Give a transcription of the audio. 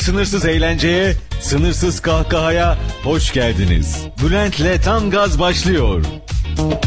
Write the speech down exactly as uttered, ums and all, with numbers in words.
Sınırsız eğlenceye, sınırsız kahkahaya hoş geldiniz. Bülent'le Tam Gaz başlıyor.